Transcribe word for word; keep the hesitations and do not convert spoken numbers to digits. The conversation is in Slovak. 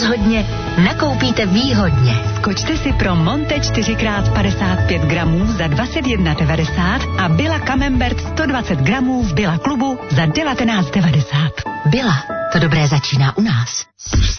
Hodně nakoupíte výhodně. Skočte si pro Monte čtyři krát padesát pět gramů za dvacet jedna devadesát a Billa Camembert sto dvacet gramů v Billa klubu za devatenáct devadesát. Billa, to dobré začíná u nás.